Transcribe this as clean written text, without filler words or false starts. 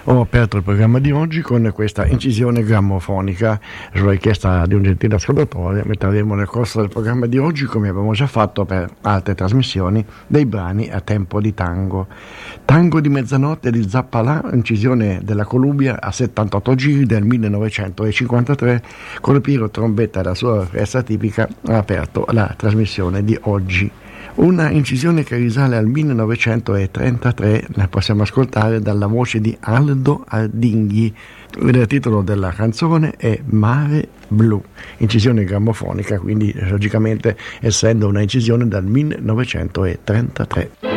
Ho aperto il programma di oggi con questa incisione grammofonica sulla richiesta di un gentile ascoltatore. Metteremo nel corso del programma di oggi, come abbiamo già fatto per altre trasmissioni, dei brani a tempo di tango. Tango di mezzanotte di Zappalà, incisione della Columbia a 78 giri del 1953, con il Piero Trombetta e la sua orchestra tipica ha aperto la trasmissione di oggi. Una incisione che risale al 1933, la possiamo ascoltare dalla voce di Aldo Ardinghi. Il titolo della canzone è Mare Blu, incisione grammofonica, quindi logicamente essendo una incisione dal 1933.